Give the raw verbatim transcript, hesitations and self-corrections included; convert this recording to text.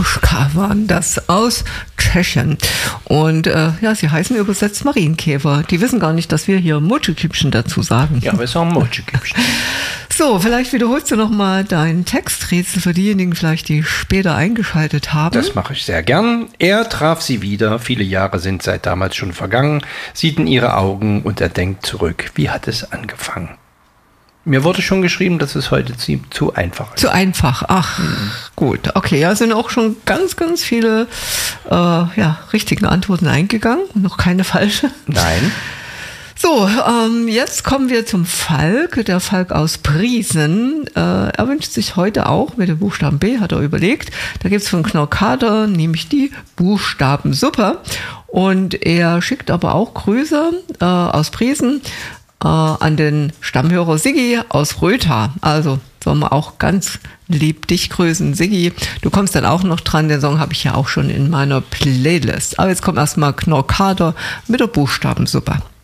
Matroschka waren das aus Tschechien. Und äh, ja, sie heißen übersetzt Marienkäfer. Die wissen gar nicht, dass wir hier Mutschekübchen dazu sagen. Ja, wir sagen Mutschekübchen. So, vielleicht wiederholst du nochmal dein Texträtsel für diejenigen vielleicht, die später eingeschaltet haben. Das mache ich sehr gern. Er traf sie wieder. Viele Jahre sind seit damals schon vergangen. Sieht in ihre Augen und er denkt zurück. Wie hat es angefangen? Mir wurde schon geschrieben, dass es heute zu, zu einfach ist. Zu einfach, ach, mhm. Gut. Okay, ja, sind auch schon ganz, ganz viele äh, ja, richtigen Antworten eingegangen. Noch keine falsche. Nein. So, ähm, jetzt kommen wir zum Falk. Der Falk aus Priesen. Äh, er wünscht sich heute auch, mit dem Buchstaben B hat er überlegt, da gibt es von Knorkater nämlich die Buchstabensuppe. Und er schickt aber auch Grüße äh, aus Priesen äh, an den Stammhörer Siggi aus Rötha. Also sollen wir auch ganz lieb dich grüßen, Siggi. Du kommst dann auch noch dran, den Song habe ich ja auch schon in meiner Playlist. Aber jetzt kommt erstmal Knorkater mit der Buchstabensuppe.